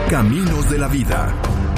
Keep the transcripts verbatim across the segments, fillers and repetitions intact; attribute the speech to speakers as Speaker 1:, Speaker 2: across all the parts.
Speaker 1: Caminos de la vida.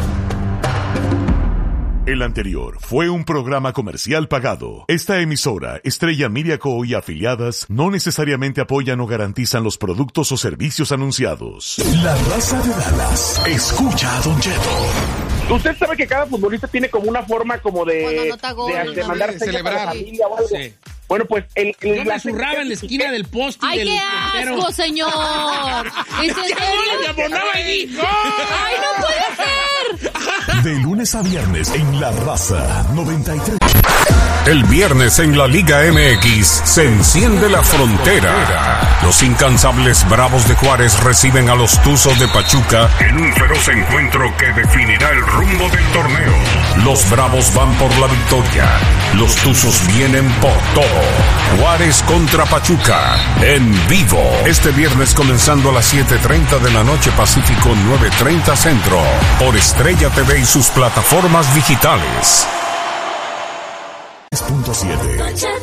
Speaker 2: El anterior fue un programa comercial pagado. Esta emisora, Estrella Media Co. y afiliadas, no necesariamente apoyan o garantizan los productos o servicios anunciados.
Speaker 1: La Raza de Dallas. Escucha a Don Cheto.
Speaker 3: Usted sabe que cada futbolista tiene como una forma como de,
Speaker 4: gol,
Speaker 3: de, de mandar
Speaker 5: de celebrar.
Speaker 3: a la familia o algo.
Speaker 5: Sí.
Speaker 3: Bueno, pues el, el
Speaker 5: Yo me zurraba en la esquina del poste.
Speaker 4: ¡Ay,
Speaker 5: del
Speaker 4: qué
Speaker 5: portero.
Speaker 4: asco, señor! ¿Es en serio?
Speaker 5: ¡Ya abonaba allí!
Speaker 4: ¡Ay, no puede ser!
Speaker 1: De lunes a viernes en La Raza noventa y tres.
Speaker 6: El viernes en la Liga M X se enciende la frontera. Los incansables Bravos de Juárez reciben a los Tuzos de Pachuca en un feroz encuentro que definirá el rumbo del torneo. Los Bravos van por la victoria. Los Tuzos vienen por todo. Juárez contra Pachuca en vivo. Este viernes comenzando a las siete treinta de la noche Pacífico, nueve treinta Centro. Por Estrella T V y sus plataformas digitales.
Speaker 1: tres punto siete.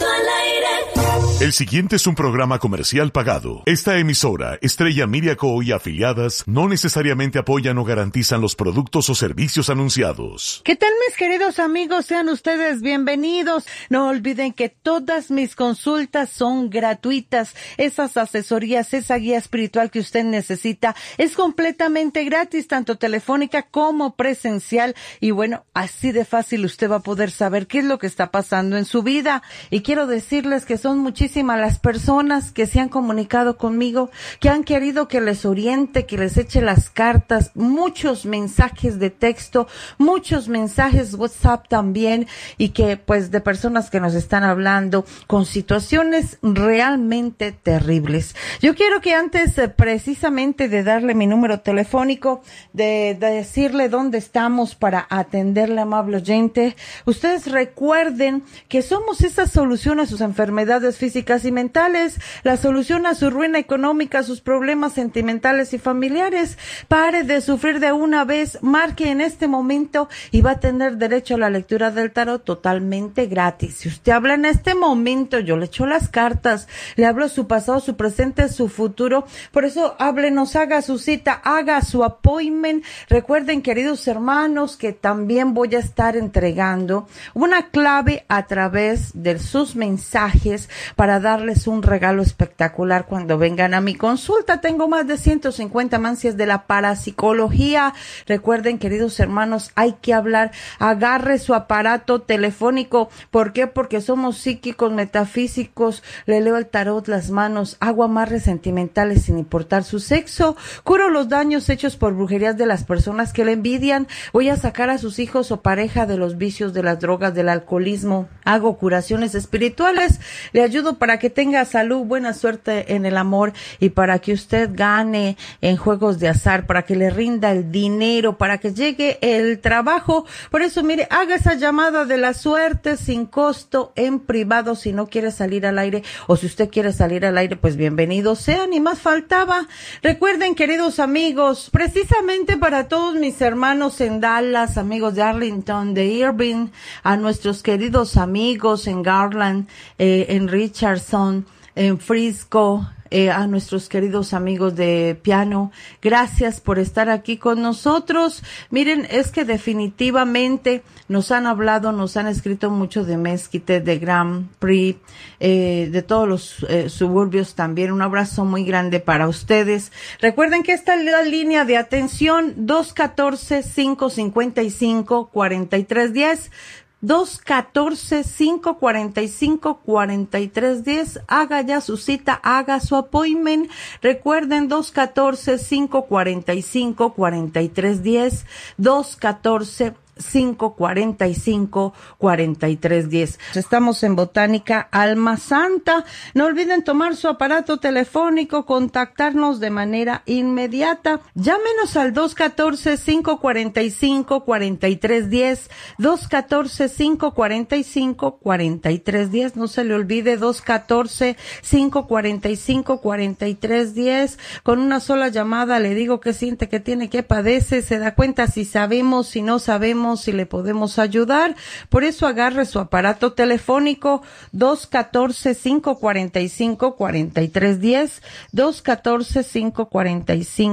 Speaker 2: El siguiente es un programa comercial pagado. Esta emisora, Estrella Media Co. y afiliadas, no necesariamente apoyan o garantizan los productos o servicios anunciados.
Speaker 7: ¿Qué tal, mis queridos amigos? Sean ustedes bienvenidos. No olviden que todas mis consultas son gratuitas. Esas asesorías, esa guía espiritual que usted necesita es completamente gratis, tanto telefónica como presencial. Y bueno, así de fácil usted va a poder saber qué es lo que está pasando en su vida. Y quiero decirles que son muchísimas las personas que se han comunicado conmigo, que han querido que les oriente, que les eche las cartas, muchos mensajes de texto, muchos mensajes WhatsApp también, y que pues de personas que nos están hablando con situaciones realmente terribles. Yo quiero que antes eh, precisamente de darle mi número telefónico, de, de decirle dónde estamos para atenderle, amable oyente, ustedes recuerden que somos esa solución a sus enfermedades físicas y mentales, la solución a su ruina económica, a sus problemas sentimentales y familiares. Pare de sufrir de una vez, marque en este momento y va a tener derecho a la lectura del tarot totalmente gratis. Si usted habla en este momento, yo le echo las cartas, le hablo su pasado, su presente, su futuro. Por eso háblenos, haga su cita, haga su appointment. Recuerden, queridos hermanos, que también voy a estar entregando una clave a través de sus mensajes para darles un regalo espectacular cuando vengan a mi consulta. Tengo más de ciento cincuenta mancias de la parapsicología. Recuerden, queridos hermanos, hay que hablar. Agarre su aparato telefónico. ¿Por qué? Porque somos psíquicos, metafísicos. Le leo el tarot, las manos, hago amarres sentimentales sin importar su sexo. Curo los daños hechos por brujerías de las personas que le envidian. Voy a sacar a sus hijos o pareja de los vicios, de las drogas, del alcoholismo. Hago curaciones espirituales. Le ayudo para que tenga salud, buena suerte en el amor y para que usted gane en juegos de azar, para que le rinda el dinero, para que llegue el trabajo. Por eso, mire, haga esa llamada de la suerte sin costo en privado si no quiere salir al aire, o si usted quiere salir al aire, pues bienvenido sea, ni más faltaba. Recuerden, queridos amigos, precisamente para todos mis hermanos en Dallas, amigos de Arlington, de Irving, a nuestros queridos amigos en Garland, eh, en Richardson, en Frisco, eh, a nuestros queridos amigos de piano, gracias por estar aquí con nosotros. Miren, es que definitivamente nos han hablado, nos han escrito mucho de Mezquite, de Grand Prix, eh, de todos los eh, suburbios también. Un abrazo muy grande para ustedes. Recuerden que esta es la línea de atención dos uno cuatro, cinco cinco cinco, cuatro tres uno cero. dos catorce, cinco cuarenta y cinco, cuarenta y tres diez. Haga ya su cita, haga su appointment. Recuerden, dos catorce, cinco cuarenta y cinco, cuarenta y tres diez. dos catorce, cinco cuarenta y cinco, cuarenta y tres diez. Estamos en Botánica Alma Santa. No olviden tomar su aparato telefónico, contactarnos de manera inmediata. Llámenos al dos catorce, cinco cuarenta y cinco, cuarenta y tres diez. dos catorce, cinco cuarenta y cinco, cuarenta y tres diez. No se le olvide, dos catorce, cinco cuarenta y cinco, cuarenta y tres diez. Con una sola llamada le digo qué siente, qué tiene, qué padece. Se da cuenta si sabemos, si no sabemos, si le podemos ayudar. Por eso agarre su aparato telefónico dos catorce, cinco cuarenta y cinco, cuarenta y tres diez, dos catorce, cinco cuarenta y cinco,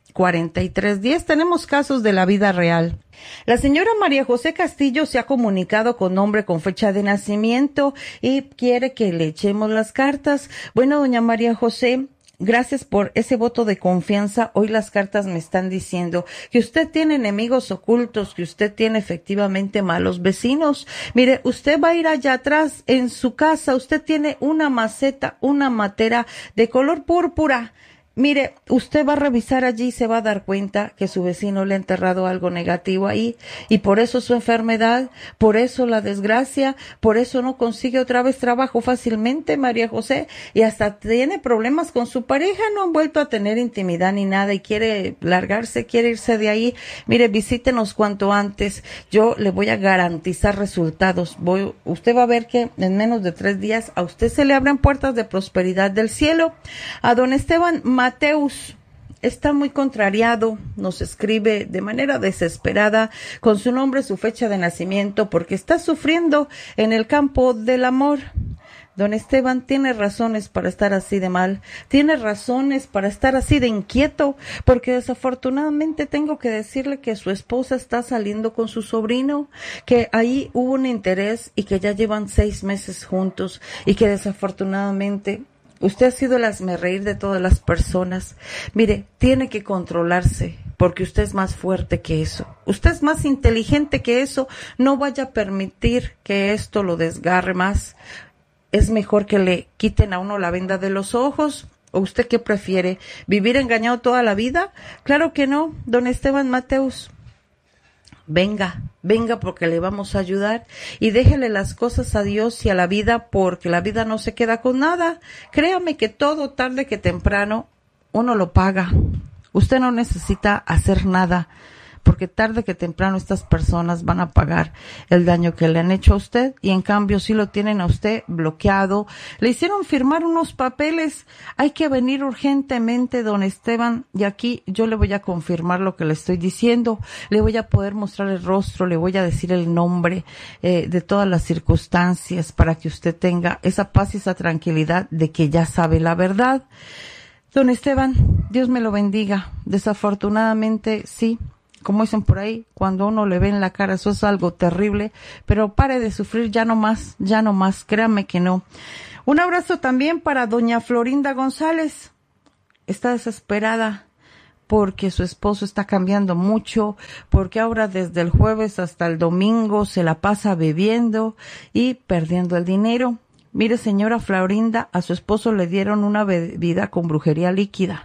Speaker 7: cuarenta y tres diez. Tenemos casos de la vida real. La señora María José Castillo se ha comunicado con nombre con fecha de nacimiento y quiere que le echemos las cartas. Bueno, doña María José, gracias por ese voto de confianza. Hoy las cartas me están diciendo que usted tiene enemigos ocultos, que usted tiene efectivamente malos vecinos. Mire, usted va a ir allá atrás en su casa, usted tiene una maceta, una matera de color púrpura. Mire, usted va a revisar allí y se va a dar cuenta que su vecino le ha enterrado algo negativo ahí, y por eso su enfermedad, por eso la desgracia, por eso no consigue otra vez trabajo fácilmente, María José, y hasta tiene problemas con su pareja, no han vuelto a tener intimidad ni nada y quiere largarse, quiere irse de ahí. Mire, visítenos cuanto antes, yo le voy a garantizar resultados. Voy, usted va a ver que en menos de tres días a usted se le abren puertas de prosperidad del cielo. A don Esteban Mateus está muy contrariado, nos escribe de manera desesperada con su nombre, su fecha de nacimiento, porque está sufriendo en el campo del amor. Don Esteban tiene razones para estar así de mal, tiene razones para estar así de inquieto, porque desafortunadamente tengo que decirle que su esposa está saliendo con su sobrino, que ahí hubo un interés y que ya llevan seis meses juntos y que desafortunadamente usted ha sido el hazmerreír de todas las personas. Mire, tiene que controlarse, porque usted es más fuerte que eso. Usted es más inteligente que eso. No vaya a permitir que esto lo desgarre más. Es mejor que le quiten a uno la venda de los ojos. ¿O usted qué prefiere? ¿Vivir engañado toda la vida? Claro que no, don Esteban Mateus. Venga, venga porque le vamos a ayudar y déjele las cosas a Dios y a la vida, porque la vida no se queda con nada. Créame que todo, tarde que temprano, uno lo paga. Usted no necesita hacer nada, porque tarde que temprano estas personas van a pagar el daño que le han hecho a usted, y en cambio sí lo tienen a usted bloqueado. Le hicieron firmar unos papeles, hay que venir urgentemente, don Esteban, y aquí yo le voy a confirmar lo que le estoy diciendo, le voy a poder mostrar el rostro, le voy a decir el nombre eh, de todas las circunstancias para que usted tenga esa paz y esa tranquilidad de que ya sabe la verdad. Don Esteban, Dios me lo bendiga. Desafortunadamente, sí, como dicen por ahí, cuando uno le ve en la cara, eso es algo terrible, pero pare de sufrir, ya no más, ya no más, créame que no. Un abrazo también para doña Florinda González. Está desesperada porque su esposo está cambiando mucho, porque ahora desde el jueves hasta el domingo se la pasa bebiendo y perdiendo el dinero. Mire, señora Florinda, a su esposo le dieron una bebida con brujería líquida.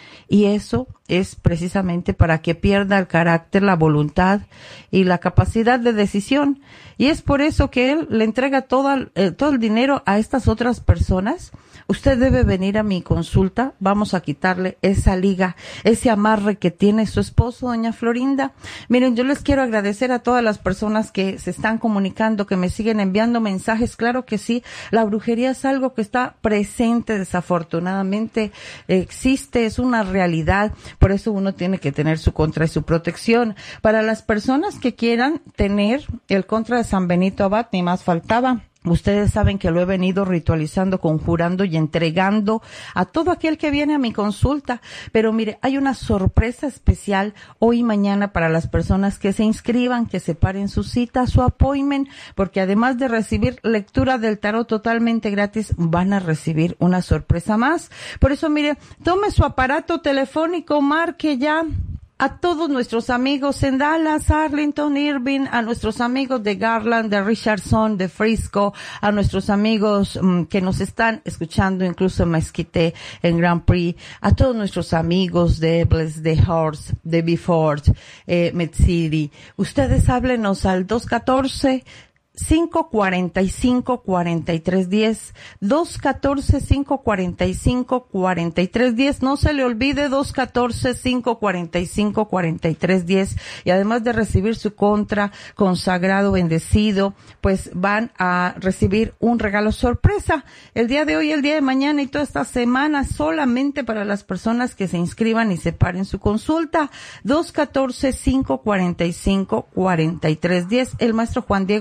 Speaker 7: Y eso es precisamente para que pierda el carácter, la voluntad y la capacidad de decisión. Y es por eso que él le entrega todo, eh, todo el dinero a estas otras personas. Usted debe venir a mi consulta. Vamos a quitarle esa liga, ese amarre que tiene su esposo, doña Florinda. Miren, yo les quiero agradecer a todas las personas que se están comunicando, que me siguen enviando mensajes. Claro que sí, la brujería es algo que está presente, desafortunadamente existe, es una realidad. Por eso uno tiene que tener su contra y su protección. Para las personas que quieran tener el contra de San Benito Abad, ni más faltaba. Ustedes saben que lo he venido ritualizando, conjurando y entregando a todo aquel que viene a mi consulta. Pero mire, hay una sorpresa especial hoy y mañana para las personas que se inscriban, que separen su cita, su appointment, porque además de recibir lectura del tarot totalmente gratis, van a recibir una sorpresa más. Por eso, mire, tome su aparato telefónico, marque ya. A todos nuestros amigos en Dallas, Arlington, Irving, a nuestros amigos de Garland, de Richardson, de Frisco, a nuestros amigos um, que nos están escuchando incluso en Mesquite, en Grand Prix, a todos nuestros amigos de Ebles, de Horst, de Beaufort, eh, Med City. Ustedes háblenos al dos catorce, cinco cuarenta y cinco, cuarenta y tres diez, dos catorce, cinco cuarenta y cinco, cuarenta y tres diez. No se le olvide, dos catorce, cinco cuarenta y cinco, cuarenta y tres diez. Y además de recibir su contra consagrado, bendecido, pues van a recibir un regalo sorpresa el día de hoy, el día de mañana y toda esta semana, solamente para las personas que se inscriban y separen su consulta. dos catorce, cinco cuarenta y cinco, cuarenta y tres diez. El maestro Juan Diego está en el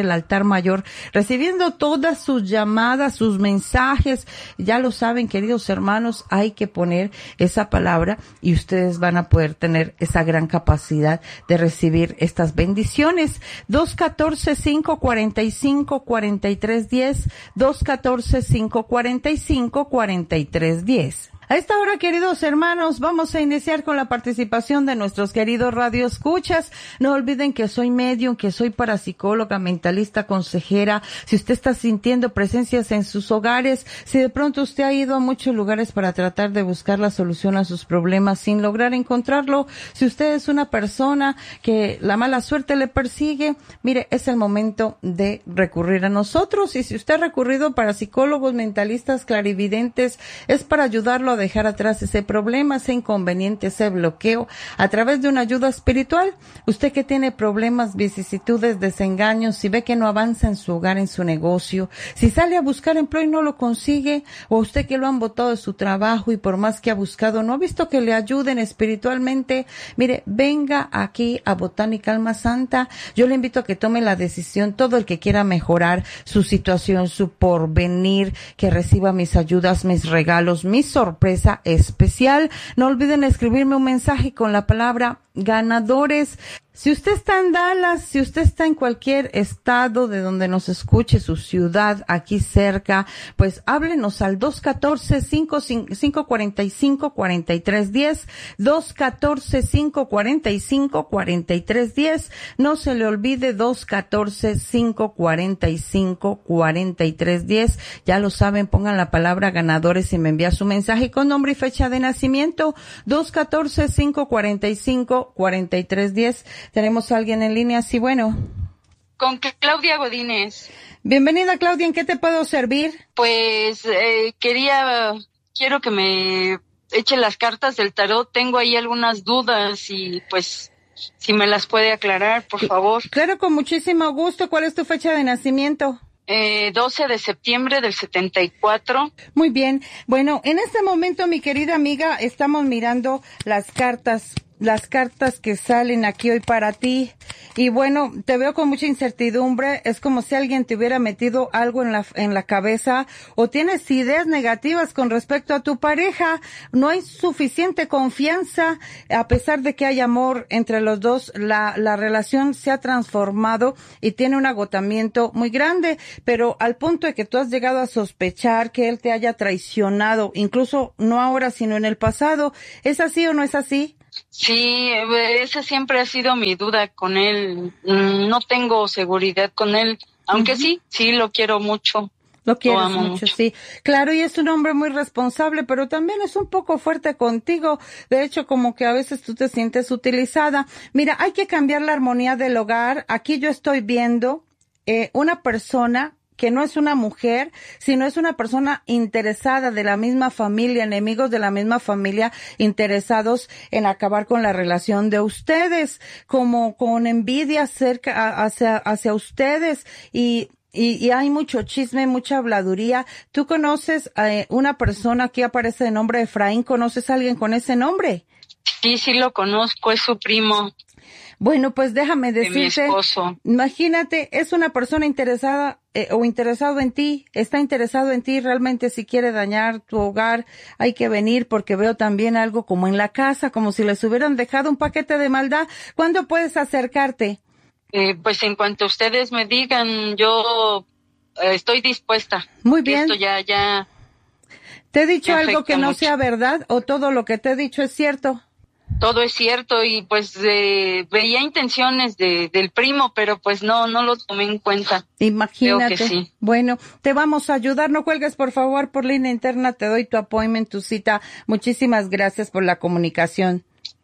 Speaker 7: el altar mayor, recibiendo todas sus llamadas, sus mensajes. Ya lo saben, queridos hermanos, hay que poner esa palabra y ustedes van a poder tener esa gran capacidad de recibir estas bendiciones. dos uno cuatro, cinco cuatro cinco, cuatro tres uno cero, dos uno cuatro, cinco cuatro cinco, cuatro tres uno cero. A esta hora, queridos hermanos, vamos a iniciar con la participación de nuestros queridos radioescuchas. No olviden que soy medium, que soy parapsicóloga, mentalista, consejera. Si usted está sintiendo presencias en sus hogares, si de pronto usted ha ido a muchos lugares para tratar de buscar la solución a sus problemas sin lograr encontrarlo, si usted es una persona que la mala suerte le persigue, mire, es el momento de recurrir a nosotros. Y si usted ha recurrido para psicólogos, mentalistas, clarividentes, es para ayudarlo a dejar atrás ese problema, ese inconveniente, ese bloqueo, a través de una ayuda espiritual. Usted que tiene problemas, vicisitudes, desengaños, si ve que no avanza en su hogar, en su negocio, si sale a buscar empleo y no lo consigue, o usted que lo han botado de su trabajo y por más que ha buscado no ha visto que le ayuden espiritualmente, mire, venga aquí a Botánica Alma Santa. Yo le invito a que tome la decisión, todo el que quiera mejorar su situación, su porvenir, que reciba mis ayudas, mis regalos, mis sorpresas especial. No olviden escribirme un mensaje con la palabra ganadores. Si usted está en Dallas, si usted está en cualquier estado de donde nos escuche, su ciudad, aquí cerca, pues háblenos al dos uno cuatro, cinco cuatro cinco, cuatro tres uno cero, dos uno cuatro, cinco cuatro cinco, cuatro tres uno cero. No se le olvide dos uno cuatro, cinco cuatro cinco, cuatro tres uno cero. Ya lo saben, pongan la palabra ganadores y me envía su mensaje con nombre y fecha de nacimiento. dos uno cuatro, cinco cuatro cinco, cuatro tres uno cero. Tenemos a alguien en línea, sí, bueno.
Speaker 8: Con Claudia Godínez.
Speaker 7: Bienvenida, Claudia, ¿en qué te puedo servir?
Speaker 8: Pues eh, quería, quiero que me eche las cartas del tarot. Tengo ahí algunas dudas y pues si me las puede aclarar, por favor.
Speaker 7: Claro, con muchísimo gusto. ¿Cuál es tu fecha de nacimiento?
Speaker 8: Eh, doce de septiembre del setenta y cuatro.
Speaker 7: Muy bien. Bueno, en este momento, mi querida amiga, estamos mirando las cartas las cartas que salen aquí hoy para ti. Y bueno, te veo con mucha incertidumbre. Es como si alguien te hubiera metido algo en la, en la cabeza, o tienes ideas negativas con respecto a tu pareja. No hay suficiente confianza, a pesar de que hay amor entre los dos. La, la relación se ha transformado y tiene un agotamiento muy grande, pero al punto de que tú has llegado a sospechar que él te haya traicionado, incluso no ahora, sino en el pasado. ¿Es así o no es así?
Speaker 8: Sí, esa siempre ha sido mi duda con él. No tengo seguridad con él, aunque uh-huh. sí, sí lo quiero mucho.
Speaker 7: Lo quieres lo mucho, mucho, sí. Claro, y es un hombre muy responsable, pero también es un poco fuerte contigo. De hecho, como que a veces tú te sientes utilizada. Mira, hay que cambiar la armonía del hogar. Aquí yo estoy viendo eh, una persona que no es una mujer, sino es una persona interesada de la misma familia, enemigos de la misma familia, interesados en acabar con la relación de ustedes, como con envidia cerca hacia, hacia ustedes, y Y, y hay mucho chisme, mucha habladuría. ¿Tú conoces a eh, una persona que aparece de nombre Efraín? ¿Conoces a alguien con ese nombre?
Speaker 8: Sí, sí lo conozco, es su primo.
Speaker 7: Bueno, pues déjame decirte,
Speaker 8: de mi esposo.
Speaker 7: Imagínate, es una persona interesada eh, o interesado en ti, está interesado en ti realmente. Si quiere dañar tu hogar, hay que venir, porque veo también algo como en la casa, como si les hubieran dejado un paquete de maldad. ¿Cuándo puedes acercarte?
Speaker 8: Eh, pues en cuanto ustedes me digan, yo eh, estoy dispuesta.
Speaker 7: Muy bien.
Speaker 8: Esto ya, ya.
Speaker 7: ¿Te he dicho algo que no mucho. sea verdad, o todo lo que te he dicho es cierto?
Speaker 8: Todo es cierto, y pues eh, veía intenciones de del primo, pero pues no, no lo tomé en cuenta.
Speaker 7: Imagínate.
Speaker 8: Creo que sí.
Speaker 7: Bueno, te vamos a ayudar. No cuelgues, por favor, por línea interna. Te doy tu appointment, tu cita. Muchísimas gracias por la comunicación.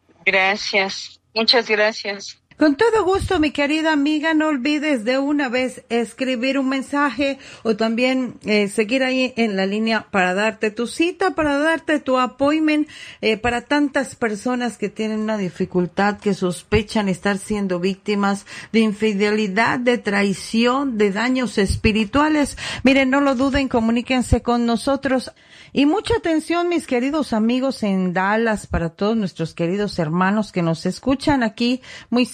Speaker 8: Gracias. Muchas gracias.
Speaker 7: Con todo gusto, mi querida amiga, no olvides de una vez escribir un mensaje, o también eh, seguir ahí en la línea para darte tu cita, para darte tu appointment, eh, para tantas personas que tienen una dificultad, que sospechan estar siendo víctimas de infidelidad, de traición, de daños espirituales. Miren, no lo duden, comuníquense con nosotros. Y mucha atención, mis queridos amigos en Dallas, para todos nuestros queridos hermanos que nos escuchan aquí muy cerca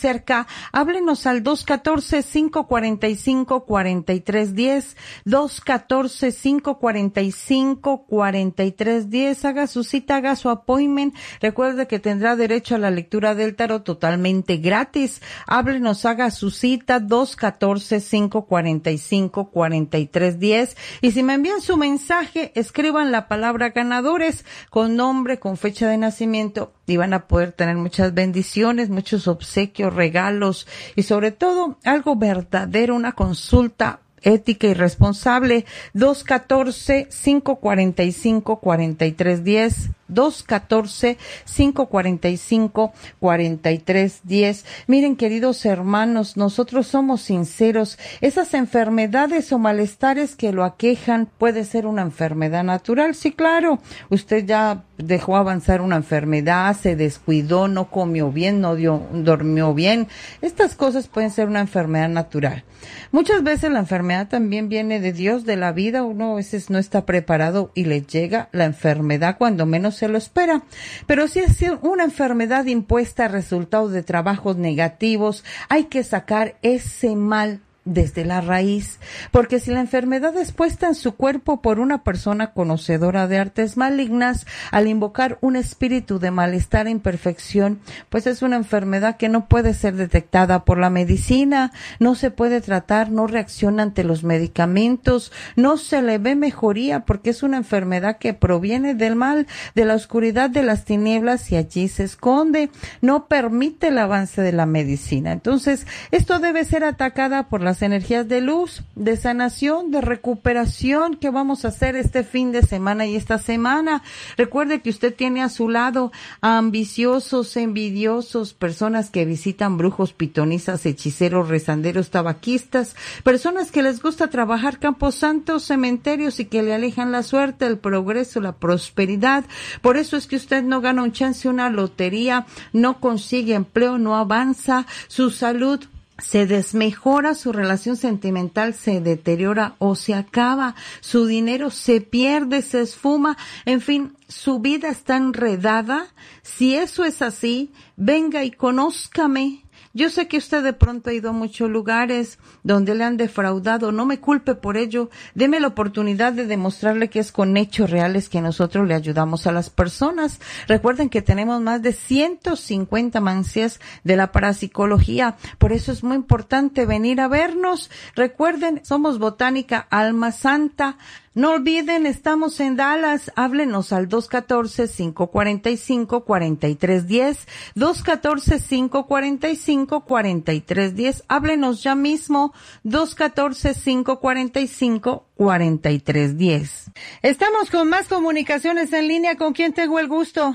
Speaker 7: cerca, háblenos al dos uno cuatro, cinco cuatro cinco, cuatro tres uno cero, dos uno cuatro, cinco cuatro cinco, cuatro tres uno cero, haga su cita, haga su appointment, recuerde que tendrá derecho a la lectura del tarot totalmente gratis, háblenos, haga su cita, dos uno cuatro, cinco cuatro cinco, cuatro tres uno cero, y si me envían su mensaje, escriban la palabra ganadores, con nombre, con fecha de nacimiento, y van a poder tener muchas bendiciones, muchos obsequios, regalos, y sobre todo, algo verdadero, una consulta ética y responsable. Dos uno cuatro, cinco cuatro cinco, cuatro tres uno cero, dos uno cuatro, cinco cuatro cinco, cuatro tres uno cero. Miren, queridos hermanos, nosotros somos sinceros. Esas enfermedades o malestares que lo aquejan puede ser una enfermedad natural. Sí, claro, usted ya dejó avanzar una enfermedad, se descuidó, no comió bien, no dio, durmió bien. Estas cosas pueden ser una enfermedad natural. Muchas veces la enfermedad también viene de Dios, de la vida. Uno a veces no está preparado y le llega la enfermedad cuando menos se lo espera. Pero si es una enfermedad impuesta, resultado de trabajos negativos, hay que sacar ese mal desde la raíz, porque si la enfermedad es puesta en su cuerpo por una persona conocedora de artes malignas, al invocar un espíritu de malestar e imperfección, pues es una enfermedad que no puede ser detectada por la medicina, no se puede tratar, no reacciona ante los medicamentos, no se le ve mejoría, porque es una enfermedad que proviene del mal, de la oscuridad, de las tinieblas, y allí se esconde, no permite el avance de la medicina. Entonces, esto debe ser atacada por las energías de luz, de sanación, de recuperación que vamos a hacer este fin de semana y esta semana. Recuerde que usted tiene a su lado a ambiciosos, envidiosos, personas que visitan brujos, pitonizas, hechiceros, rezanderos, tabaquistas, personas que les gusta trabajar campos santos, cementerios y que le alejan la suerte, el progreso, la prosperidad. Por eso es que usted no gana un chance, una lotería, no consigue empleo, no avanza, su salud se desmejora, su relación sentimental se deteriora o se acaba, su dinero se pierde, se esfuma, en fin, su vida está enredada. Si eso es así, venga y conózcame. Yo sé que usted de pronto ha ido a muchos lugares donde le han defraudado, no me culpe por ello, deme la oportunidad de demostrarle que es con hechos reales que nosotros le ayudamos a las personas. Recuerden que tenemos más de ciento cincuenta mancias de la parapsicología, por eso es muy importante venir a vernos. Recuerden, somos Botánica Alma Santa. No olviden, estamos en Dallas, háblenos al dos uno cuatro, cinco cuatro cinco, cuatro tres uno cero, dos uno cuatro, cinco cuatro cinco, cuatro tres uno cero, háblenos ya mismo, dos uno cuatro, cinco cuatro cinco, cuatro tres uno cero. Estamos con más comunicaciones en línea, ¿con quién tengo el gusto?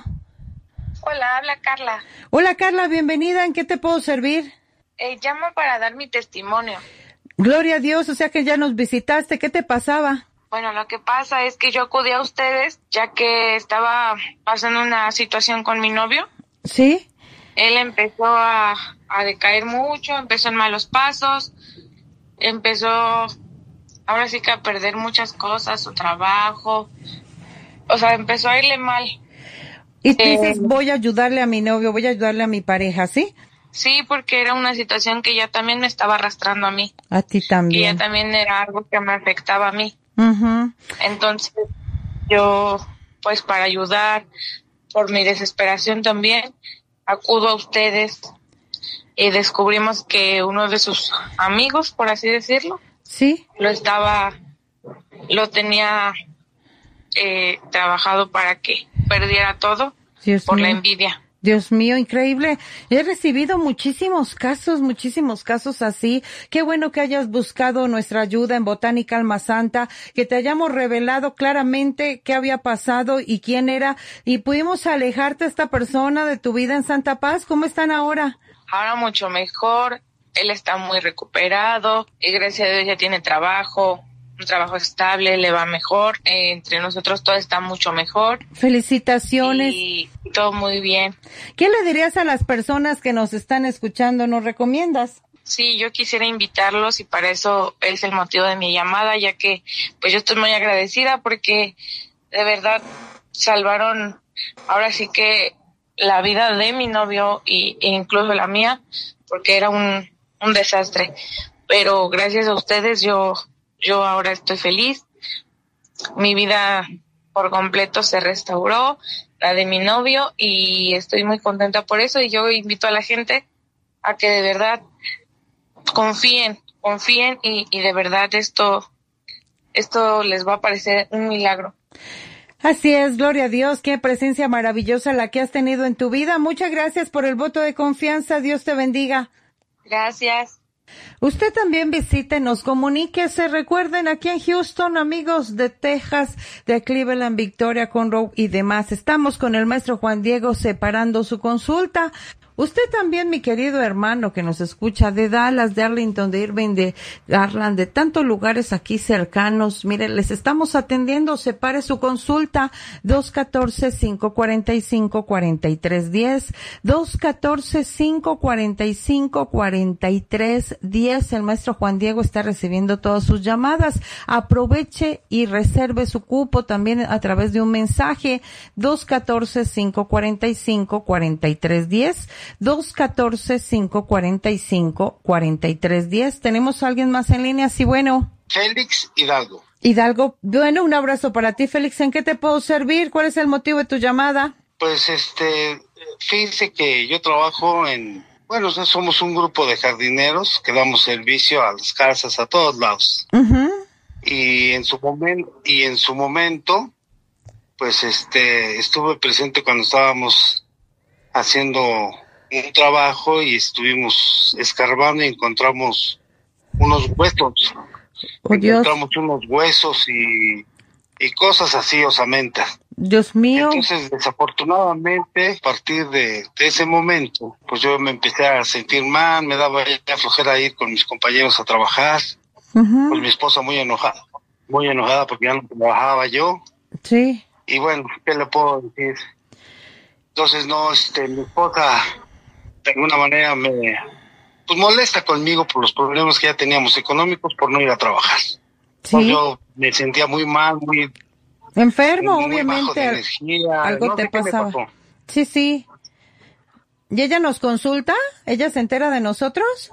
Speaker 9: Hola, habla Carla.
Speaker 7: Hola Carla, bienvenida, ¿en qué te puedo servir?
Speaker 9: Eh, llamo para dar mi testimonio.
Speaker 7: Gloria a Dios, o sea que ya nos visitaste, ¿qué te pasaba?
Speaker 9: Bueno, lo que pasa es que yo acudí a ustedes ya que estaba pasando una situación con mi novio.
Speaker 7: ¿Sí?
Speaker 9: Él empezó a, a decaer mucho, empezó en malos pasos, empezó ahora sí que a perder muchas cosas, su trabajo, o sea, empezó a irle mal.
Speaker 7: Y tú
Speaker 9: eh,
Speaker 7: dices, voy a ayudarle a mi novio, voy a ayudarle a mi pareja, ¿sí?
Speaker 9: Sí, porque era una situación que ya también me estaba arrastrando a mí.
Speaker 7: A ti también.
Speaker 9: Y ya también era algo que me afectaba a mí.
Speaker 7: Uh-huh.
Speaker 9: Entonces, yo, pues para ayudar, por mi desesperación también, acudo a ustedes y descubrimos que uno de sus amigos, por así decirlo,
Speaker 7: sí,
Speaker 9: lo estaba, lo tenía eh, trabajado para que perdiera todo. Dios por mío. La envidia.
Speaker 7: Dios mío, increíble. He recibido muchísimos casos, muchísimos casos así. Qué bueno que hayas buscado nuestra ayuda en Botánica Alma Santa, que te hayamos revelado claramente qué había pasado y quién era, y pudimos alejarte a esta persona de tu vida en Santa Paz. ¿Cómo están ahora?
Speaker 9: Ahora mucho mejor. Él está muy recuperado y gracias a Dios ya tiene trabajo. Un trabajo estable, le va mejor, eh, entre nosotros todo está mucho mejor.
Speaker 7: Felicitaciones.
Speaker 9: Y todo muy bien.
Speaker 7: ¿Qué le dirías a las personas que nos están escuchando? ¿Nos recomiendas?
Speaker 9: Sí, yo quisiera invitarlos y para eso es el motivo de mi llamada, ya que pues yo estoy muy agradecida porque de verdad salvaron ahora sí que la vida de mi novio y, e incluso la mía, porque era un, un desastre. Pero gracias a ustedes yo, yo ahora estoy feliz. Mi vida por completo se restauró, la de mi novio, y estoy muy contenta por eso. Y yo invito a la gente a que de verdad confíen, confíen y, y de verdad esto, esto les va a parecer un milagro.
Speaker 7: Así es, gloria a Dios, qué presencia maravillosa la que has tenido en tu vida. Muchas gracias por el voto de confianza, Dios te bendiga.
Speaker 9: Gracias.
Speaker 7: Usted también visítenos, comuníquese, recuerden aquí en Houston, amigos de Texas, de Cleveland, Victoria, Conroe y demás. Estamos con el maestro Juan Diego separando su consulta. Usted también, mi querido hermano que nos escucha de Dallas, de Arlington, de Irving, de Garland, de tantos lugares aquí cercanos. Mire, les estamos atendiendo. Separe su consulta dos uno cuatro, cinco cuatro cinco, cuatro tres uno cero, dos uno cuatro, cinco cuatro cinco, cuatro tres uno cero. El maestro Juan Diego está recibiendo todas sus llamadas. Aproveche y reserve su cupo también a través de un mensaje dos uno cuatro, cinco cuatro cinco, cuatro tres uno cero. dos uno cuatro, cinco cuatro cinco, cuatro tres uno cero. ¿Tenemos a alguien más en línea? Sí, bueno.
Speaker 10: Félix Hidalgo.
Speaker 7: Hidalgo, bueno, un abrazo para ti, Félix. ¿En qué te puedo servir? ¿Cuál es el motivo de tu llamada?
Speaker 10: Pues, este, fíjese que yo trabajo en, bueno, somos un grupo de jardineros que damos servicio a las casas, a todos lados.
Speaker 7: Uh-huh.
Speaker 10: Y en su momento, y en su momento, pues, este, estuve presente cuando estábamos haciendo un trabajo y estuvimos escarbando y encontramos unos huesos.
Speaker 7: Oh,
Speaker 10: encontramos
Speaker 7: Dios.
Speaker 10: unos huesos y, y cosas así, osamentas.
Speaker 7: Dios mío.
Speaker 10: Entonces, desafortunadamente, a partir de, de ese momento, pues yo me empecé a sentir mal, me daba ya flojera ir con mis compañeros a trabajar.
Speaker 7: Uh-huh.
Speaker 10: Pues mi esposa muy enojada, muy enojada porque ya no trabajaba yo.
Speaker 7: Sí.
Speaker 10: Y bueno, ¿qué le puedo decir? Entonces, no, este, mi esposa de alguna manera me pues molesta conmigo por los problemas que ya teníamos económicos por no ir a trabajar.
Speaker 7: Sí.
Speaker 10: Pues yo me sentía muy mal, muy
Speaker 7: enfermo,
Speaker 10: muy
Speaker 7: obviamente.
Speaker 10: bajo de energía,
Speaker 7: algo
Speaker 10: no
Speaker 7: te
Speaker 10: sé qué me
Speaker 7: pasaba.
Speaker 10: pasó.
Speaker 7: Sí, sí. ¿Y ella nos consulta? ¿Ella se entera de nosotros?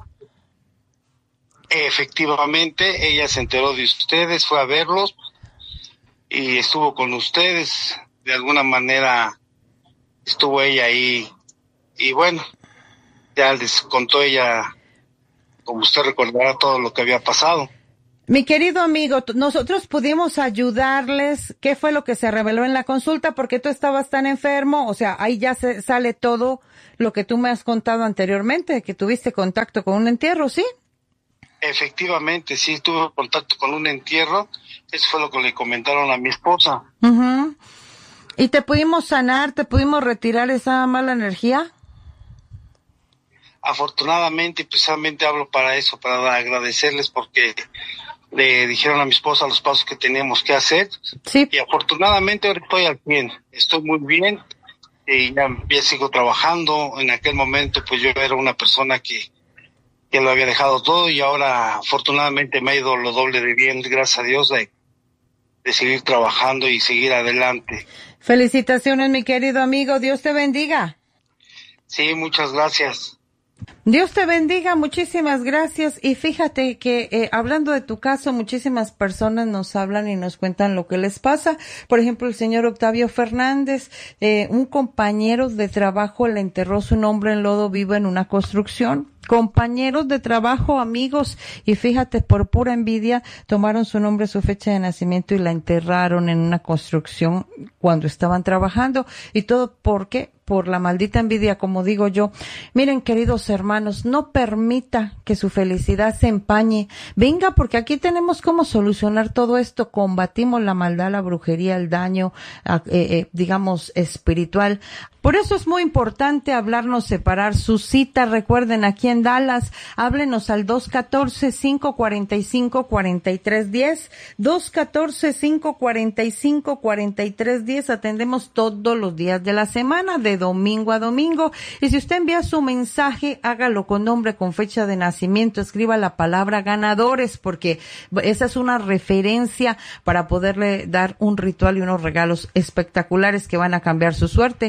Speaker 10: Efectivamente, ella se enteró de ustedes, fue a verlos y estuvo con ustedes. De alguna manera estuvo ella ahí y bueno, ya les contó ella, como usted recordará, todo lo que había pasado.
Speaker 7: Mi querido amigo, t- nosotros pudimos ayudarles. ¿Qué fue lo que se reveló en la consulta? Porque tú estabas tan enfermo, o sea, ahí ya se sale todo lo que tú me has contado anteriormente, que tuviste contacto con un entierro, ¿sí?
Speaker 10: Efectivamente, sí, tuve contacto con un entierro. Eso fue lo que le comentaron a mi esposa.
Speaker 7: Uh-huh. ¿Y te pudimos sanar, te pudimos retirar esa mala energía?
Speaker 10: Afortunadamente, precisamente hablo para eso, para agradecerles porque le dijeron a mi esposa los pasos que teníamos que hacer.
Speaker 7: Sí.
Speaker 10: Y afortunadamente ahora estoy al cien, estoy muy bien y ya, ya sigo trabajando. En aquel momento pues yo era una persona que, que lo había dejado todo y ahora afortunadamente me ha ido lo doble de bien, gracias a Dios, de, de seguir trabajando y seguir adelante.
Speaker 7: Felicitaciones, mi querido amigo. Dios te bendiga.
Speaker 10: Sí, muchas gracias.
Speaker 7: Dios te bendiga, muchísimas gracias. Y fíjate que eh, hablando de tu caso, muchísimas personas nos hablan y nos cuentan lo que les pasa. Por ejemplo, el señor Octavio Fernández, eh, un compañero de trabajo le enterró su nombre en lodo vivo en una construcción. Compañeros de trabajo, amigos, y fíjate, por pura envidia, tomaron su nombre, su fecha de nacimiento y la enterraron en una construcción cuando estaban trabajando. Y todo, ¿por qué? Por la maldita envidia, como digo yo. Miren, queridos hermanos, no permita que su felicidad se empañe. Venga, porque aquí tenemos cómo solucionar todo esto. Combatimos la maldad, la brujería, el daño, eh, eh, digamos, espiritual. Por eso es muy importante hablarnos, separar su cita. Recuerden, aquí en Dallas, háblenos al dos uno cuatro, cinco cuatro cinco, cuatro tres uno cero, dos uno cuatro, cinco cuatro cinco, cuatro tres uno cero. Atendemos todos los días de la semana, de domingo a domingo. Y si usted envía su mensaje, hágalo con nombre, con fecha de nacimiento, escriba la palabra ganadores, porque esa es una referencia para poderle dar un ritual y unos regalos espectaculares que van a cambiar su suerte.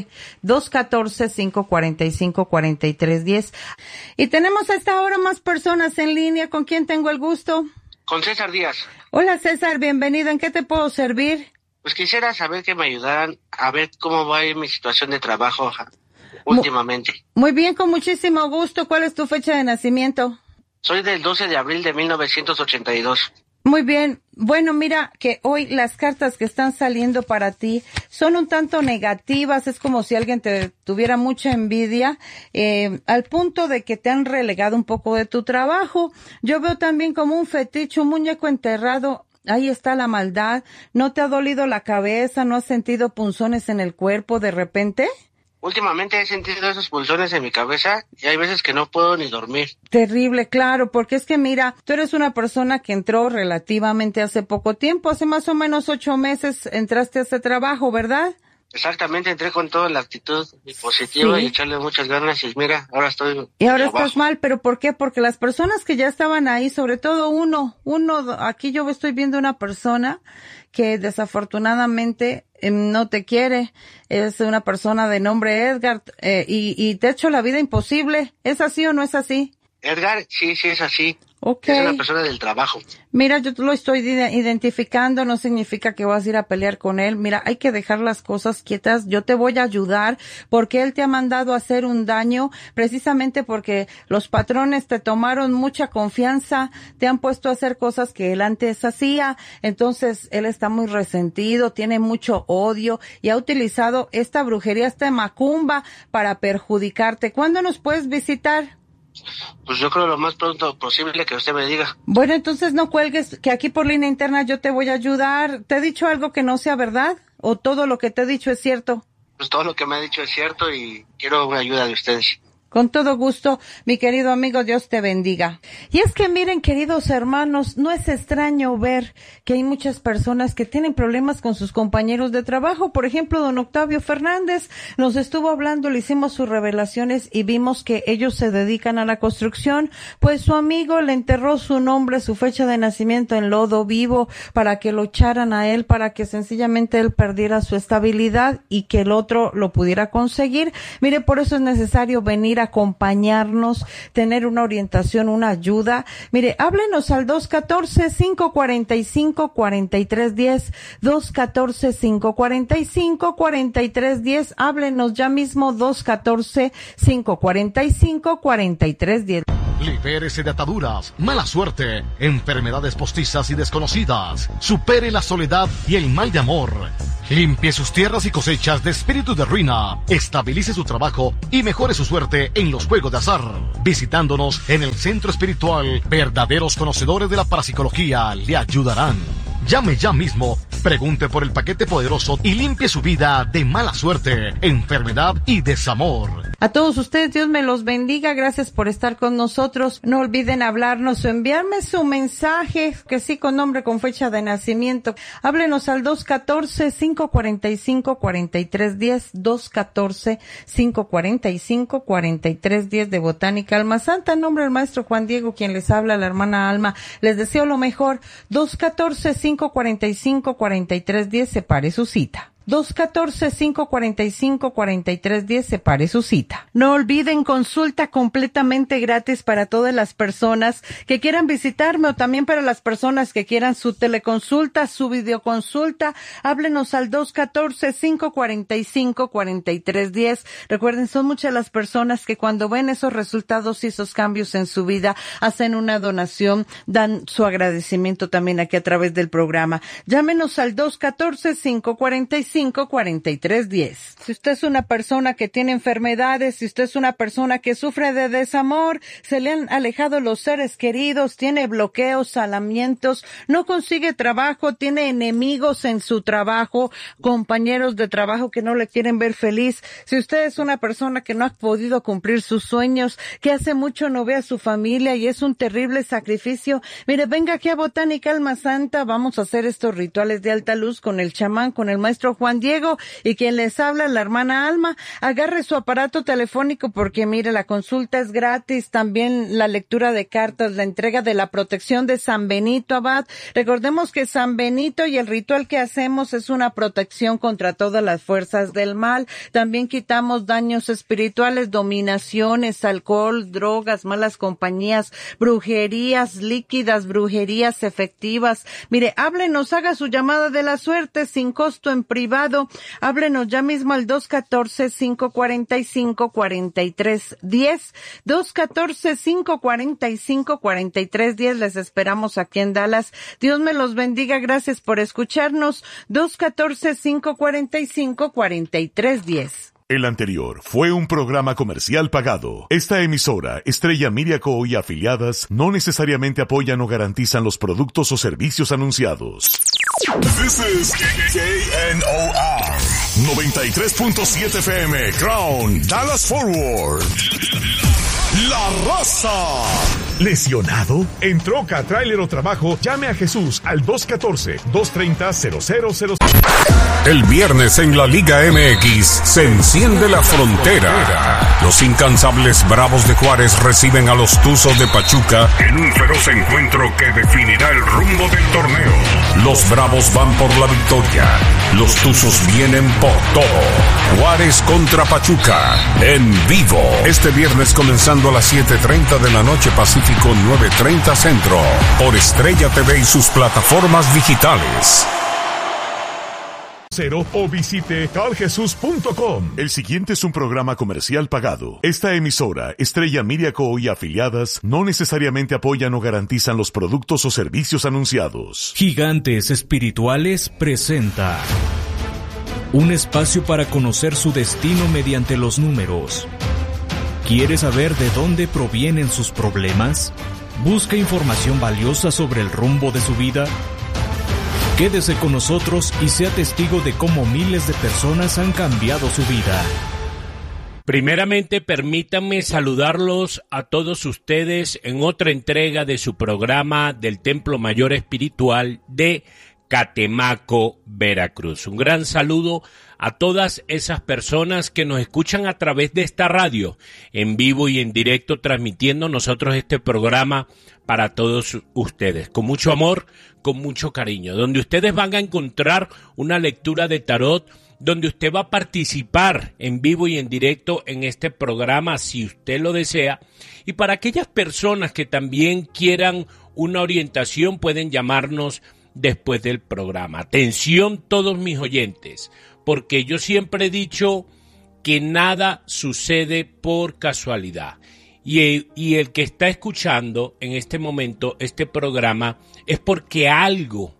Speaker 7: dos uno cuatro, cinco cuatro cinco, cuatro tres uno cero. Y tenemos a esta hora más personas en línea. ¿Con quién tengo el gusto?
Speaker 11: Con César Díaz.
Speaker 7: Hola César, bienvenido. ¿En qué te puedo servir?
Speaker 11: Pues quisiera saber que me ayudaran a ver cómo va a ir mi situación de trabajo últimamente.
Speaker 7: Muy bien, con muchísimo gusto. ¿Cuál es tu fecha de nacimiento?
Speaker 11: Soy del doce de abril de mil novecientos ochenta y dos.
Speaker 7: Muy bien. Bueno, mira que hoy las cartas que están saliendo para ti son un tanto negativas. Es como si alguien te tuviera mucha envidia, eh, al punto de que te han relegado un poco de tu trabajo. Yo veo también como un fetiche, un muñeco enterrado. Ahí está la maldad. ¿No te ha dolido la cabeza? ¿No has sentido punzones en el cuerpo de repente?
Speaker 11: Últimamente he sentido esos pulsones en mi cabeza y hay veces que no puedo ni dormir.
Speaker 7: Terrible, claro, porque es que mira, tú eres una persona que entró relativamente hace poco tiempo, hace más o menos ocho meses entraste a este trabajo, ¿verdad?
Speaker 11: Exactamente, entré con toda la actitud positiva
Speaker 7: Sí.
Speaker 11: y echarle muchas ganas y mira, ahora estoy
Speaker 7: Y ahora
Speaker 11: abajo.
Speaker 7: estás mal, ¿pero por qué? Porque las personas que ya estaban ahí, sobre todo uno, uno, aquí yo estoy viendo una persona que desafortunadamente eh, no te quiere, es una persona de nombre Edgar, eh, y, y te ha hecho la vida imposible. ¿Es así o no es así?
Speaker 11: Edgar, sí, sí es así.
Speaker 7: Okay.
Speaker 11: Es una persona del trabajo.
Speaker 7: Mira, yo lo estoy identificando, no significa que vas a ir a pelear con él. Mira, hay que dejar las cosas quietas. Yo te voy a ayudar porque él te ha mandado a hacer un daño precisamente porque los patrones te tomaron mucha confianza, te han puesto a hacer cosas que él antes hacía. Entonces, él está muy resentido, tiene mucho odio y ha utilizado esta brujería, esta macumba para perjudicarte. ¿Cuándo nos puedes visitar?
Speaker 11: Pues yo creo lo más pronto posible que usted me diga.
Speaker 7: Bueno, entonces no cuelgues, que aquí por línea interna yo te voy a ayudar. ¿Te he dicho algo que no sea verdad? ¿O todo lo que te he dicho es cierto?
Speaker 11: Pues todo lo que me ha dicho es cierto y quiero una ayuda de ustedes.
Speaker 7: Con todo gusto, mi querido amigo, Dios te bendiga. Y es que miren, queridos hermanos, no es extraño ver que hay muchas personas que tienen problemas con sus compañeros de trabajo. Por ejemplo, don Octavio Fernández nos estuvo hablando, le hicimos sus revelaciones y vimos que ellos se dedican a la construcción. Pues su amigo le enterró su nombre, su fecha de nacimiento en lodo vivo para que lo echaran a él, para que sencillamente él perdiera su estabilidad y que el otro lo pudiera conseguir. Mire, por eso es necesario venir a acompañarnos, tener una orientación, una ayuda. Mire, háblenos al dos uno cuatro, cinco cuatro cinco, cuatro tres uno cero, dos uno cuatro, cinco cuatro cinco, cuatro tres uno cero. Háblenos ya mismo, dos uno cuatro, cinco cuatro cinco, cuatro tres uno cero.
Speaker 12: Libérese de ataduras, mala suerte, enfermedades postizas y desconocidas. Supere la soledad y el mal de amor. Limpie sus tierras y cosechas de espíritu de ruina. Estabilice su trabajo y mejore su suerte en los juegos de azar. Visitándonos en el centro espiritual, verdaderos conocedores de la parapsicología le ayudarán. Llame ya mismo, pregunte por el paquete poderoso y limpie su vida de mala suerte, enfermedad y desamor.
Speaker 7: A todos ustedes, Dios me los bendiga. Gracias por estar con nosotros. No olviden hablarnos o enviarme su mensaje, que sí, con nombre, con fecha de nacimiento. Háblenos al dos uno cuatro, cinco cuatro cinco, cuatro tres uno cero, dos uno cuatro, cinco cuatro cinco, cuatro tres uno cero de Botánica Alma Santa. En nombre del maestro Juan Diego, quien les habla, la hermana Alma, les deseo lo mejor. dos uno cuatro, cinco cuatro cinco, cuatro tres uno cero, separe su cita. dos uno cuatro, cinco cuatro cinco, cuatro tres uno cero, separe su cita. No olviden, consulta completamente gratis para todas las personas que quieran visitarme o también para las personas que quieran su teleconsulta, su videoconsulta. Háblenos al dos uno cuatro, cinco cuatro cinco, cuatro tres uno cero. Recuerden, son muchas las personas que cuando ven esos resultados y esos cambios en su vida, hacen una donación, dan su agradecimiento también aquí a través del programa. Llámenos al dos uno cuatro, cinco cuatro cinco, cuatro tres uno cero. Si usted es una persona que tiene enfermedades, si usted es una persona que sufre de desamor, se le han alejado los seres queridos, tiene bloqueos, salamientos, no consigue trabajo, tiene enemigos en su trabajo, compañeros de trabajo que no le quieren ver feliz, si usted es una persona que no ha podido cumplir sus sueños, que hace mucho no ve a su familia y es un terrible sacrificio, mire, venga aquí a Botánica Alma Santa, vamos a hacer estos rituales de alta luz con el chamán, con el maestro Juan Juan Diego y quien les habla, la hermana Alma. Agarre su aparato telefónico porque mire, la consulta es gratis, también la lectura de cartas, la entrega de la protección de San Benito Abad. Recordemos que San Benito y el ritual que hacemos es una protección contra todas las fuerzas del mal. También quitamos daños espirituales, dominaciones, alcohol, drogas, malas compañías, brujerías líquidas, brujerías efectivas. Mire, háblenos, haga su llamada de la suerte sin costo en privado. Háblenos ya mismo al dos uno cuatro, cinco cuatro cinco, cuatro tres uno cero. dos uno cuatro, cinco cuatro cinco, cuatro tres uno cero. Les esperamos aquí en Dallas. Dios me los bendiga. Gracias por escucharnos. dos uno cuatro, cinco cuatro cinco, cuatro tres uno cero.
Speaker 2: El anterior fue un programa comercial pagado. Esta emisora, Estrella Media Co. y afiliadas, no necesariamente apoyan o garantizan los productos o servicios anunciados.
Speaker 1: This is K N O R noventa y tres punto siete F M, Crown, Dallas Forward. La Raza.
Speaker 13: ¿Lesionado? ¿En troca, tráiler o trabajo? Llame a Jesús al dos uno cuatro, dos tres cero, cero cero cero.
Speaker 6: El viernes en la Liga M X se enciende la frontera. Los incansables Bravos de Juárez reciben a los Tuzos de Pachuca en un feroz encuentro que definirá el rumbo del torneo. Los Bravos van por la victoria. Los Tuzos vienen por todo. Juárez contra Pachuca en vivo. Este viernes comenzando a las siete treinta de la noche Pacífico, nueve treinta Centro. Por Estrella T V y sus plataformas digitales.
Speaker 13: O visite tal jesús punto com.
Speaker 2: El siguiente es un programa comercial pagado. Esta emisora, Estrella Media Co. y afiliadas, no necesariamente apoyan o garantizan los productos o servicios anunciados.
Speaker 14: Gigantes Espirituales presenta un espacio para conocer su destino mediante los números. ¿Quiere saber de dónde provienen sus problemas? ¿Busca información valiosa sobre el rumbo de su vida? Quédese con nosotros y sea testigo de cómo miles de personas han cambiado su vida.
Speaker 5: Primeramente, permítanme saludarlos a todos ustedes en otra entrega de su programa del Templo Mayor Espiritual de Catemaco, Veracruz. Un gran saludo a todas esas personas que nos escuchan a través de esta radio, en vivo y en directo, transmitiendo nosotros este programa para todos ustedes, con mucho amor, con mucho cariño, donde ustedes van a encontrar una lectura de tarot, donde usted va a participar en vivo y en directo en este programa, si usted lo desea, y para aquellas personas que también quieran una orientación, pueden llamarnos después del programa. Atención todos mis oyentes, porque yo siempre he dicho que nada sucede por casualidad. Y el, y el que está escuchando en este momento este programa es porque algo,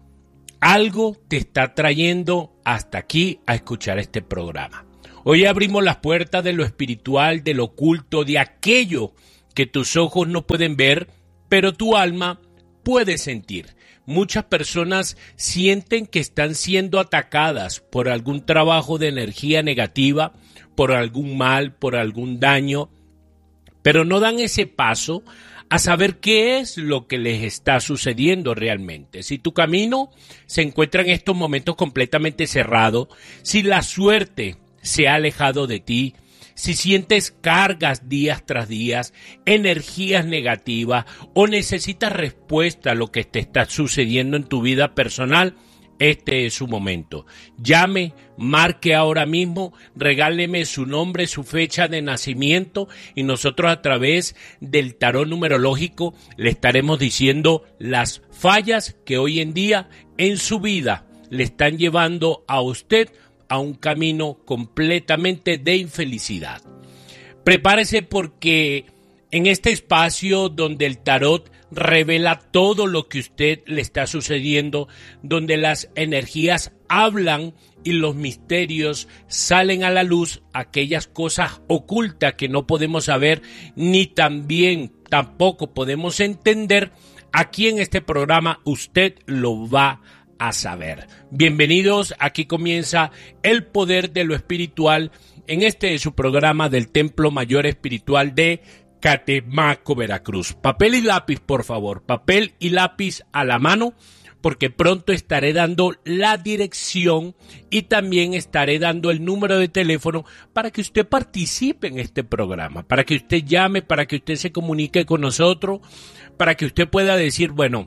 Speaker 5: algo te está trayendo hasta aquí a escuchar este programa. Hoy abrimos las puertas de lo espiritual, de lo oculto, de aquello que tus ojos no pueden ver, pero tu alma puede sentir. Muchas personas sienten que están siendo atacadas por algún trabajo de energía negativa, por algún mal, por algún daño, pero no dan ese paso a saber qué es lo que les está sucediendo realmente. Si tu camino se encuentra en estos momentos completamente cerrado, si la suerte se ha alejado de ti, si sientes cargas días tras días, energías negativas o necesitas respuesta a lo que te está sucediendo en tu vida personal, este es su momento. Llame, marque ahora mismo, regáleme su nombre, su fecha de nacimiento y nosotros a través del tarot numerológico le estaremos diciendo las fallas que hoy en día en su vida le están llevando a usted a un camino completamente de infelicidad. Prepárese porque en este espacio donde el tarot revela todo lo que a usted le está sucediendo, donde las energías hablan y los misterios salen a la luz, aquellas cosas ocultas que no podemos saber ni también tampoco podemos entender, aquí en este programa usted lo va a saber. Bienvenidos, aquí comienza el poder de lo espiritual en este su programa del Templo Mayor Espiritual de Catemaco, Veracruz. Papel y lápiz, por favor, papel y lápiz a la mano, porque pronto estaré dando la dirección y también estaré dando el número de teléfono para que usted participe en este programa, para que usted llame, para que usted se comunique con nosotros, para que usted pueda decir, bueno,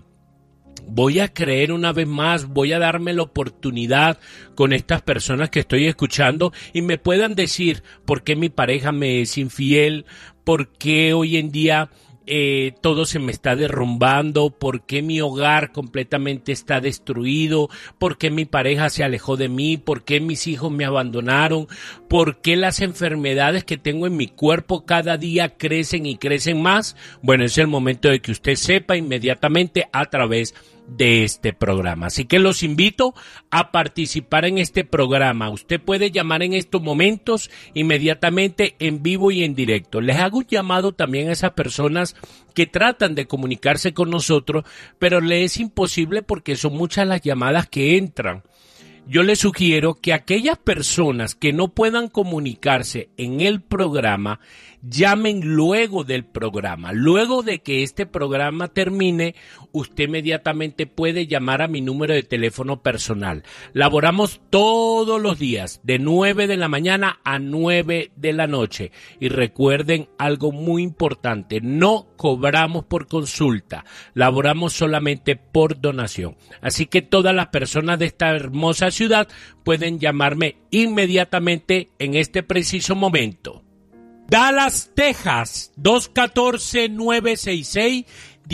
Speaker 5: voy a creer una vez más, voy a darme la oportunidad con estas personas que estoy escuchando y me puedan decir por qué mi pareja me es infiel, por qué hoy en día eh, todo se me está derrumbando, por qué mi hogar completamente está destruido, por qué mi pareja se alejó de mí, por qué mis hijos me abandonaron, por qué las enfermedades que tengo en mi cuerpo cada día crecen y crecen más. Bueno, es el momento de que usted sepa inmediatamente a través de este programa. Así que los invito a participar en este programa. Usted puede llamar en estos momentos inmediatamente en vivo y en directo. Les hago un llamado también a esas personas que tratan de comunicarse con nosotros, pero les es imposible porque son muchas las llamadas que entran. Yo les sugiero que aquellas personas que no puedan comunicarse en el programa llamen luego del programa. Luego de que este programa termine, usted inmediatamente puede llamar a mi número de teléfono personal. Laboramos todos los días de nueve de la mañana a nueve de la noche. Y recuerden algo muy importante, no cobramos por consulta, laboramos solamente por donación. Así que todas las personas de esta hermosa ciudad pueden llamarme inmediatamente en este preciso momento. Dallas, Texas, dos uno cuatro, nueve seis seis,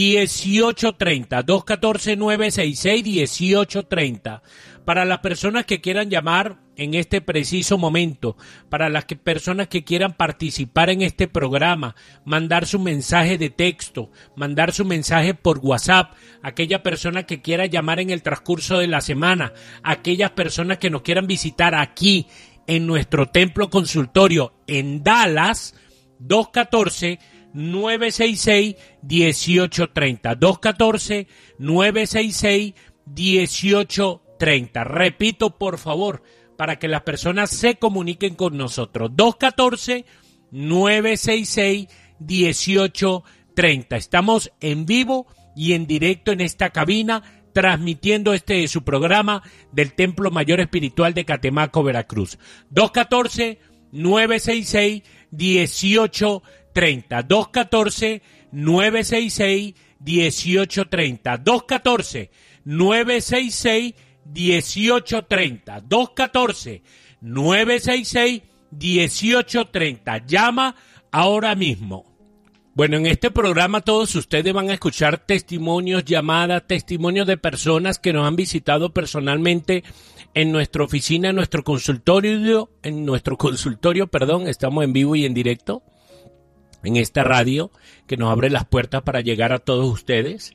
Speaker 5: uno ocho tres cero, dos uno cuatro, nueve seis seis, uno ocho tres cero. Para las personas que quieran llamar en este preciso momento, para las que, personas que quieran participar en este programa, mandar su mensaje de texto, mandar su mensaje por WhatsApp, aquella persona que quiera llamar en el transcurso de la semana, aquellas personas que nos quieran visitar aquí en nuestro templo consultorio en Dallas, dos uno cuatro, nueve seis seis, uno ocho tres cero, dos uno cuatro, nueve seis seis, uno ocho tres cero. Repito, por favor, para que las personas se comuniquen con nosotros, dos uno cuatro, nueve seis seis, uno ocho tres cero. Estamos en vivo y en directo en esta cabina, transmitiendo este su programa del Templo Mayor Espiritual de Catemaco, Veracruz. dos uno cuatro, nueve seis seis, uno ocho tres cero. dos uno cuatro, nueve seis seis, uno ocho tres cero. dos uno cuatro, nueve seis seis, uno ocho tres cero. dos uno cuatro, nueve seis seis, uno ocho tres cero. Llama ahora mismo. Bueno, en este programa todos ustedes van a escuchar testimonios, llamadas, testimonios de personas que nos han visitado personalmente en nuestra oficina, en nuestro consultorio, en nuestro consultorio, perdón, estamos en vivo y en directo en esta radio que nos abre las puertas para llegar a todos ustedes.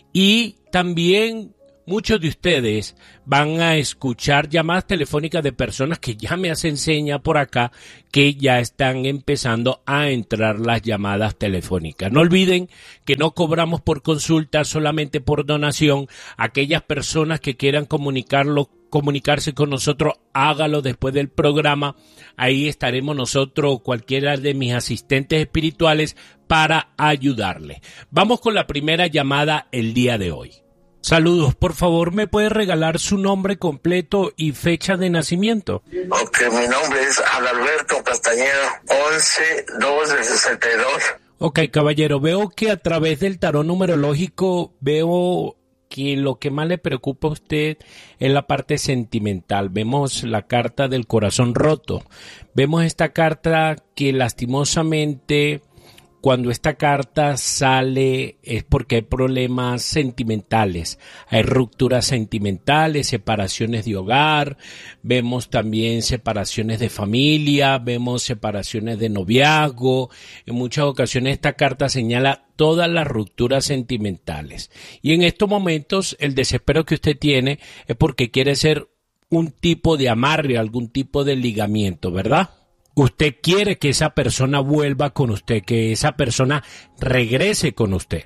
Speaker 5: Y también muchos de ustedes van a escuchar llamadas telefónicas de personas que ya me hacen seña por acá que ya están empezando a entrar las llamadas telefónicas. No olviden que no cobramos por consulta, solamente por donación. Aquellas personas que quieran comunicarlo, comunicarse con nosotros, hágalo después del programa. Ahí estaremos nosotros, cualquiera de mis asistentes espirituales, para ayudarle. Vamos con la primera llamada el día de hoy. Saludos, por favor, ¿me puede regalar su nombre completo y fecha de nacimiento?
Speaker 15: Ok, mi nombre es Adalberto Castañeda, once dos del sesenta y dos.
Speaker 5: Ok, caballero, veo que a través del tarot numerológico veo que lo que más le preocupa a usted es la parte sentimental. Vemos la carta del corazón roto. Vemos esta carta que lastimosamente, cuando esta carta sale es porque hay problemas sentimentales, hay rupturas sentimentales, separaciones de hogar, vemos también separaciones de familia, vemos separaciones de noviazgo. En muchas ocasiones esta carta señala todas las rupturas sentimentales. Y en estos momentos el desespero que usted tiene es porque quiere ser un tipo de amarre, algún tipo de ligamiento, ¿verdad? Usted quiere que esa persona vuelva con usted, que esa persona regrese con usted.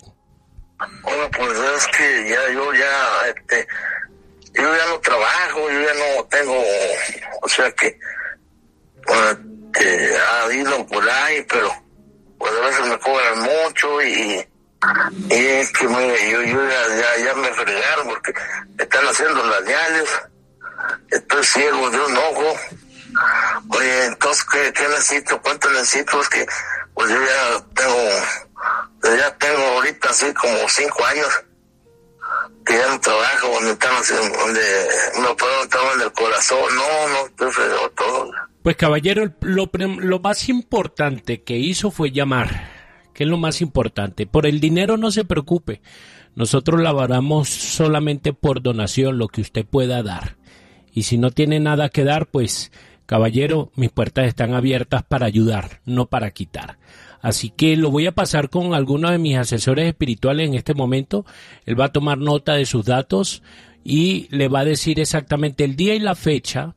Speaker 15: Bueno, pues es que ya yo ya, este, yo ya no trabajo, yo ya no tengo, o sea que, pues, que ha ido por ahí, pero pues a veces me cobran mucho y, Y es que mire, yo, yo ya, ya, ya me fregaron porque me están haciendo las diálisis. Estoy ciego de un ojo. Oye, entonces, ¿qué, qué necesito? ¿Cuánto necesito? Es que, pues yo ya tengo, ya tengo ahorita así como cinco años que ya no trabajo, donde están haciendo, donde me operaron en el corazón. No, no, estoy fregado todo.
Speaker 5: Pues caballero, lo, lo más importante que hizo fue llamar, que es lo más importante. Por el dinero no se preocupe, nosotros laboramos solamente por donación, lo que usted pueda dar. Y si no tiene nada que dar, pues caballero, mis puertas están abiertas para ayudar, no para quitar. Así que lo voy a pasar con alguno de mis asesores espirituales en este momento. Él va a tomar nota de sus datos y le va a decir exactamente el día y la fecha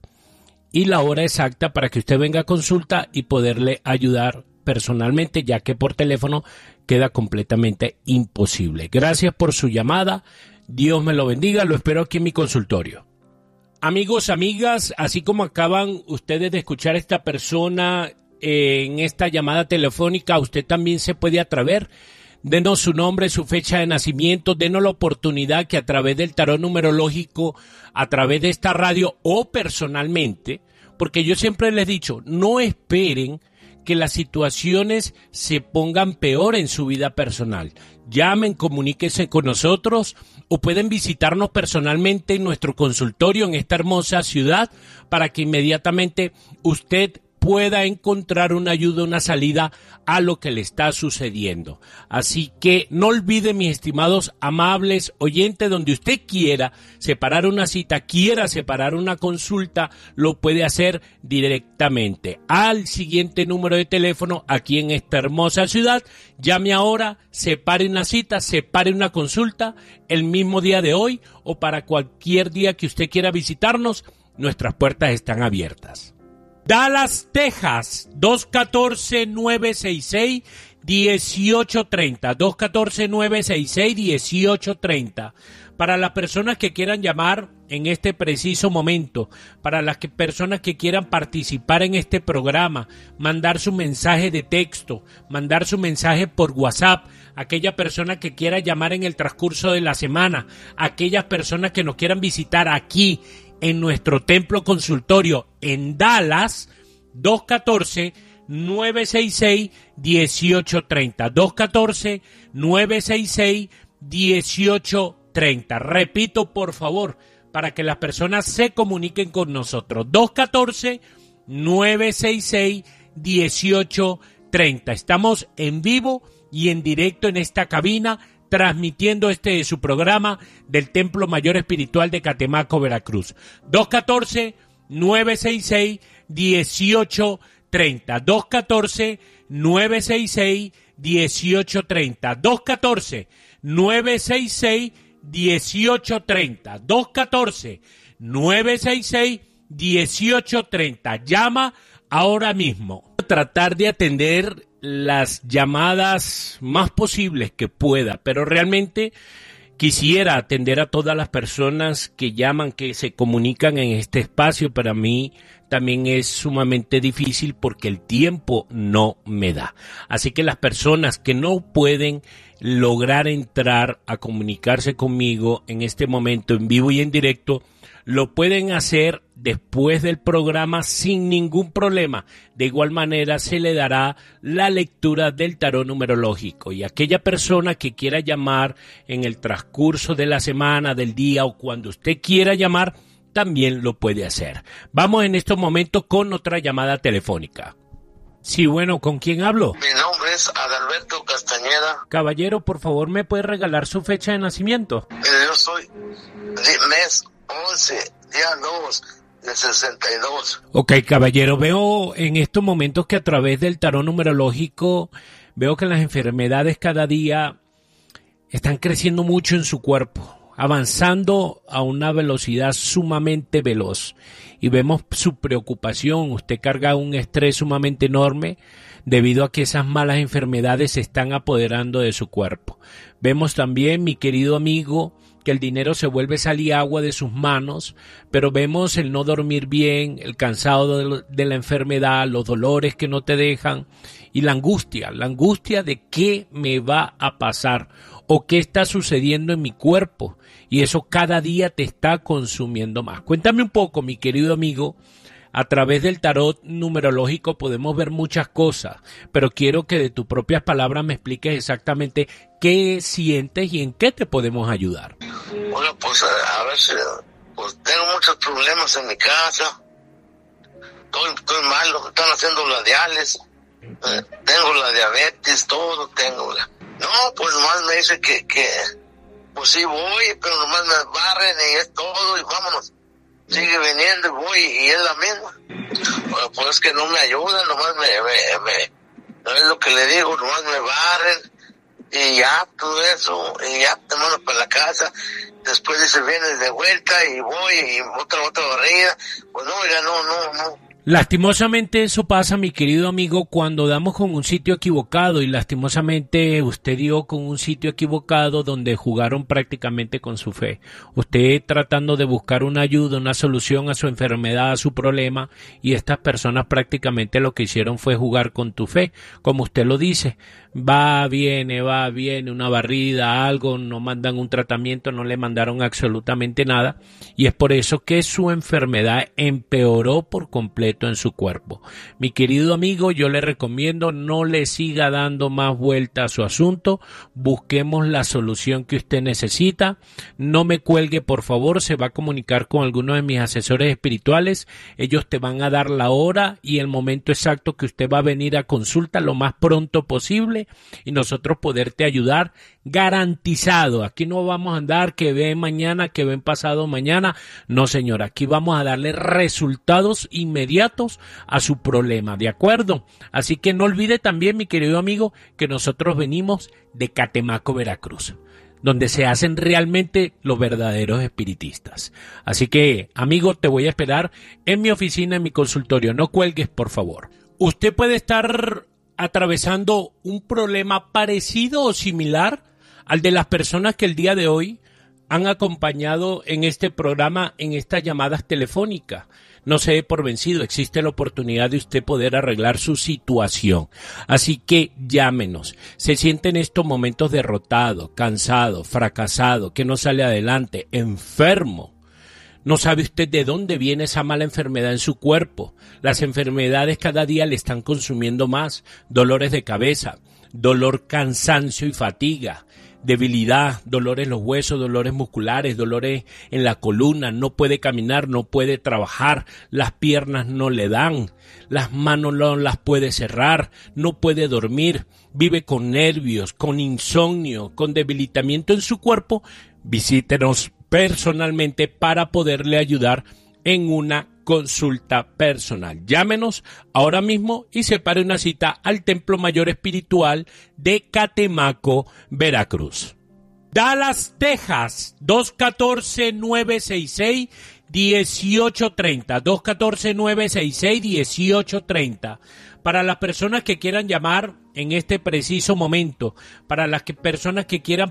Speaker 5: y la hora exacta para que usted venga a consulta y poderle ayudar personalmente, ya que por teléfono queda completamente imposible. Gracias por su llamada. Dios me lo bendiga. Lo espero aquí en mi consultorio. Amigos, amigas, así como acaban ustedes de escuchar a esta persona eh, en esta llamada telefónica, usted también se puede atrever. Denos su nombre, su fecha de nacimiento, denos la oportunidad que a través del tarot numerológico, a través de esta radio o personalmente, porque yo siempre les he dicho, no esperen que las situaciones se pongan peor en su vida personal. Llamen, comuníquense con nosotros o pueden visitarnos personalmente en nuestro consultorio en esta hermosa ciudad para que inmediatamente usted pueda encontrar una ayuda, una salida a lo que le está sucediendo. Así que no olviden, mis estimados amables oyentes, donde usted quiera separar una cita, quiera separar una consulta, lo puede hacer directamente al siguiente número de teléfono aquí en esta hermosa ciudad. Llame ahora, separe una cita, separe una consulta el mismo día de hoy o para cualquier día que usted quiera visitarnos, nuestras puertas están abiertas. Dallas, Texas, dos uno cuatro, nueve seis seis, uno ocho tres cero, dos uno cuatro, nueve seis seis, uno ocho tres cero. Para las personas que quieran llamar en este preciso momento, para las que, personas que quieran participar en este programa, mandar su mensaje de texto, mandar su mensaje por WhatsApp, aquella persona que quiera llamar en el transcurso de la semana, aquellas personas que nos quieran visitar aquí en nuestro templo consultorio en Dallas, dos uno cuatro, nueve seis seis, uno ocho tres cero, dos uno cuatro, nueve seis seis, uno ocho tres cero. Repito, por favor, para que las personas se comuniquen con nosotros, dos uno cuatro, nueve seis seis, uno ocho tres cero. Estamos en vivo y en directo en esta cabina, transmitiendo este de su programa del Templo Mayor Espiritual de Catemaco, Veracruz. dos uno cuatro, nueve seis seis, uno ocho tres cero. dos uno cuatro, nueve seis seis, uno ocho tres cero. dos uno cuatro, nueve seis seis, uno ocho tres cero. dos uno cuatro, nueve seis seis, uno ocho tres cero. Llama ahora mismo. Tratar de atender las llamadas más posibles que pueda, pero realmente quisiera atender a todas las personas que llaman, que se comunican en este espacio. Para mí también es sumamente difícil porque el tiempo no me da. Así que las personas que no pueden lograr entrar a comunicarse conmigo en este momento en vivo y en directo, lo pueden hacer después del programa sin ningún problema. De igual manera se le dará la lectura del tarot numerológico, y aquella persona que quiera llamar en el transcurso de la semana, del día o cuando usted quiera llamar, también lo puede hacer. Vamos en estos momentos con otra llamada telefónica. Sí, bueno, ¿con quién hablo?
Speaker 15: Mi nombre es Adalberto Castañeda.
Speaker 5: Caballero, por favor, ¿me puede regalar su fecha de nacimiento?
Speaker 15: Yo soy mes once, día dos de sesenta y dos.
Speaker 5: Ok, caballero, veo en estos momentos que a través del tarot numerológico veo que las enfermedades cada día están creciendo mucho en su cuerpo, avanzando a una velocidad sumamente veloz, y vemos su preocupación. Usted carga un estrés sumamente enorme debido a que esas malas enfermedades se están apoderando de su cuerpo. Vemos también, mi querido amigo, que el dinero se vuelve sal y agua de sus manos, pero vemos el no dormir bien, el cansado de, de la enfermedad, los dolores que no te dejan, y la angustia, la angustia de qué me va a pasar o qué está sucediendo en mi cuerpo, y eso cada día te está consumiendo más. Cuéntame un poco, mi querido amigo. A través del tarot numerológico podemos ver muchas cosas, pero quiero que de tus propias palabras me expliques exactamente qué sientes y en qué te podemos ayudar.
Speaker 15: Bueno, pues a, a veces pues, tengo muchos problemas en mi casa. Estoy, estoy malo, me están haciendo la diálisis. Eh, tengo la diabetes, todo tengo. La... No, pues nomás me dice que, que pues sí voy, pero nomás me barren y es todo y vámonos. Sigue viniendo y voy y es la misma. Bueno, pues es que no me ayudan, nomás me, me, me, no es lo que le digo, nomás me barren y ya, todo eso, y ya te mando para la casa. Después dice, vienes de vuelta y voy y otra, otra barrida. Pues no, oiga, no, no, no.
Speaker 5: Lastimosamente eso pasa, mi querido amigo, cuando damos con un sitio equivocado, y lastimosamente usted dio con un sitio equivocado donde jugaron prácticamente con su fe. Usted tratando de buscar una ayuda, una solución a su enfermedad, a su problema, y estas personas prácticamente lo que hicieron fue jugar con tu fe, como usted lo dice. Va, viene, va, viene, una barrida, algo, no mandan un tratamiento, no le mandaron absolutamente nada, y es por eso que su enfermedad empeoró por completo en su cuerpo. Mi querido amigo, yo le recomiendo no le siga dando más vuelta a su asunto, busquemos la solución que usted necesita. No me cuelgue, por favor, se va a comunicar con alguno de mis asesores espirituales, ellos te van a dar la hora y el momento exacto que usted va a venir a consulta lo más pronto posible y nosotros poderte ayudar garantizado. Aquí no vamos a andar que ven mañana, que ven pasado mañana, no señor, aquí vamos a darle resultados inmediatos a su problema, ¿de acuerdo? Así que no olvide también, mi querido amigo, que nosotros venimos de Catemaco, Veracruz, donde se hacen realmente los verdaderos espiritistas. Así que, amigo, te voy a esperar en mi oficina, en mi consultorio. No cuelgues, por favor. Usted puede estar atravesando un problema parecido o similar al de las personas que el día de hoy han acompañado en este programa, en estas llamadas telefónicas. No se dé por vencido, existe la oportunidad de usted poder arreglar su situación. Así que llámenos. Se siente en estos momentos derrotado, cansado, fracasado, que no sale adelante, enfermo. No sabe usted de dónde viene esa mala enfermedad en su cuerpo. Las enfermedades cada día le están consumiendo más. Dolores de cabeza, dolor, cansancio y fatiga, debilidad, dolores en los huesos, dolores musculares, dolores en la columna, no puede caminar, no puede trabajar, las piernas no le dan, las manos no las puede cerrar, no puede dormir, vive con nervios, con insomnio, con debilitamiento en su cuerpo. Visítenos personalmente para poderle ayudar en una consulta personal. Llámenos ahora mismo y separe una cita al Templo Mayor Espiritual de Catemaco, Veracruz. Dallas, Texas, dos uno cuatro, nueve seis seis, uno ocho tres cero, dos uno cuatro, nueve seis seis, uno ocho tres cero. Para las personas que quieran llamar en este preciso momento, para las que, personas que quieran